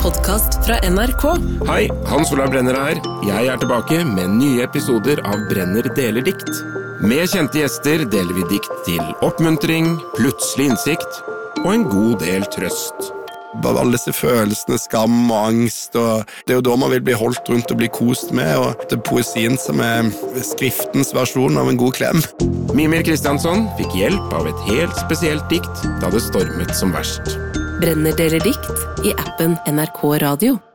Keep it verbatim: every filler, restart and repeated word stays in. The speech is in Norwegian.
podcast fra N R K. Hei, Hans Olav Brenner her. Jeg er tilbake med nye episoder av Brenner deler dikt. Med kjente gjester deler vi dikt til oppmuntring, plutselig innsikt og en god del trøst. Bare alle disse følelsene, skam og angst, og det er jo da man vil bli holdt rundt og bli kost med, og det er poesien som er skriftens versjon av en god klem. Mimir Kristiansson fikk hjelp av et helt spesielt dikt da det stormet som verst. Brenner deler dikt i appen N R K Radio.